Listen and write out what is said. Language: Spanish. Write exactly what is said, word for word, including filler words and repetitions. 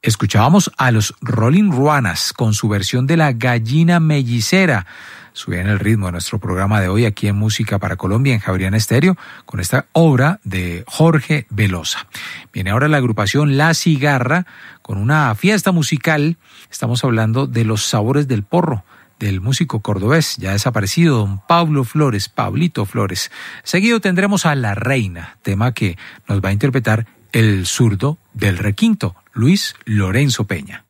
Escuchábamos a los Rolling Ruanas con su versión de La Gallina Mellicera. Subían el ritmo de nuestro programa de hoy aquí en Música para Colombia, en Javeriana Estéreo, con esta obra de Jorge Velosa. Viene ahora la agrupación La Cigarra con una fiesta musical. Estamos hablando de los sabores del porro, del músico cordobés ya desaparecido, don Pablo Flores, Pablito Flores. Seguido tendremos a La Reina, tema que nos va a interpretar el zurdo del requinto, Luis Lorenzo Peña.